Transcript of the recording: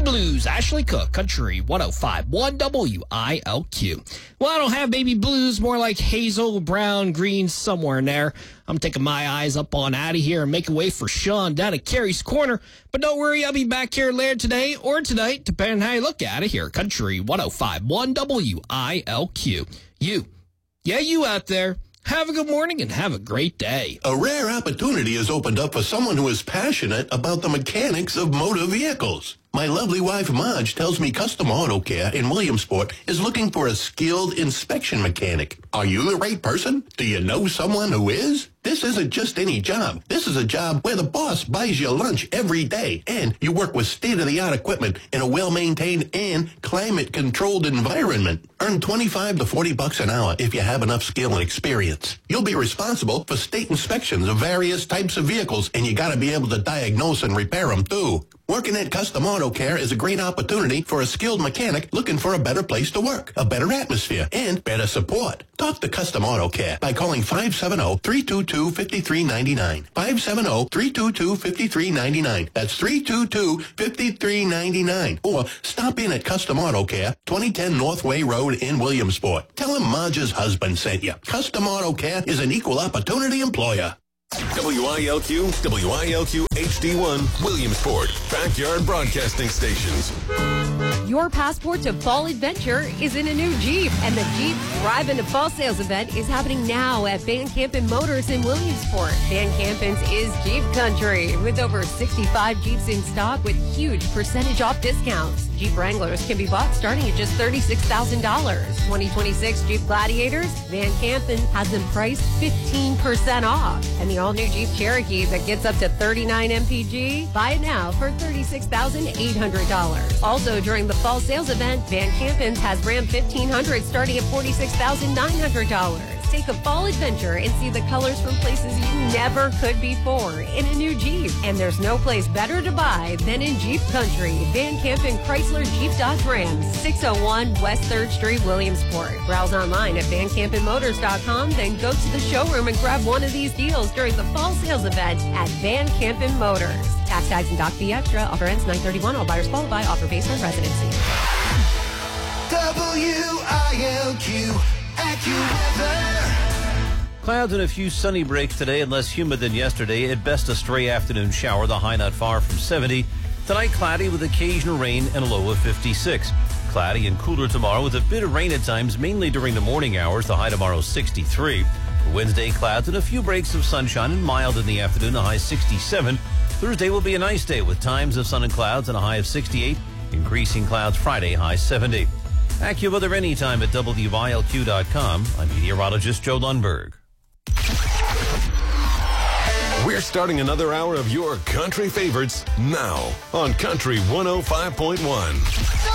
blues. Ashley Cook, Country 105.1 WILQ. Well, I don't have baby blues, more like hazel, brown, green, somewhere in there. I'm taking my eyes up on out of here and making way for Sean down at Carrie's Corner. But don't worry, I'll be back here later today or tonight, depending on how you look at it here. Country 105.1 WILQ. You out there. Have a good morning and have a great day. A rare opportunity has opened up for someone who is passionate about the mechanics of motor vehicles. My lovely wife, Marge, tells me Custom Auto Care in Williamsport is looking for a skilled inspection mechanic. Are you the right person? Do you know someone who is? This isn't just any job. This is a job where the boss buys you lunch every day, and you work with state-of-the-art equipment in a well-maintained and climate-controlled environment. Earn $25 to $40 an hour if you have enough skill and experience. You'll be responsible for state inspections of various types of vehicles, and you gotta be able to diagnose and repair them, too. Working at Custom Auto Care is a great opportunity for a skilled mechanic looking for a better place to work, a better atmosphere, and better support. Talk to Custom Auto Care by calling 570-322-5399. 570-322-5399. That's 322-5399. Or stop in at Custom Auto Care, 2010 Northway Road in Williamsport. Tell them Marge's husband sent you. Custom Auto Care is an equal opportunity employer. WILQ, WILQ HD1, Williamsport, backyard broadcasting stations. Your passport to fall adventure is in a new Jeep, and the Jeep Drive into Fall Sales event is happening now at Van Campen Motors in Williamsport. Van Campen's is Jeep Country, with over 65 Jeeps in stock with huge percentage off discounts. Jeep Wranglers can be bought starting at just $36,000. 2026 Jeep Gladiators, Van Campen has them priced 15% off. And the all-new Jeep Cherokee that gets up to 39 mpg, buy it now for $36,800. Also, during the fall sales event, Van Campen's has Ram 1500 starting at $46,900. Take a fall adventure and see the colors from places you never could before in a new Jeep. And there's no place better to buy than in Jeep Country. Van Campen Chrysler Jeep Dodge Ram, 601 West 3rd Street, Williamsport. Browse online at VanCampenMotors.com, then go to the showroom and grab one of these deals during the fall sales event at Van Campen Motors. Tax tags and doc fee extra. Offer ends 9/31. All buyers qualify. Offer based on residency. WILQ AccuWeather. Clouds and a few sunny breaks today and less humid than yesterday. At best, a stray afternoon shower, the high not far from 70. Tonight, cloudy with occasional rain and a low of 56. Cloudy and cooler tomorrow with a bit of rain at times, mainly during the morning hours. The high tomorrow 63. For Wednesday, clouds and a few breaks of sunshine and mild in the afternoon, the high 67. Thursday will be a nice day with times of sun and clouds and a high of 68. Increasing clouds Friday, high 70. AccuWeather anytime at WILQ.com. I'm meteorologist Joe Lundberg. We're starting another hour of your country favorites now on Country 105.1.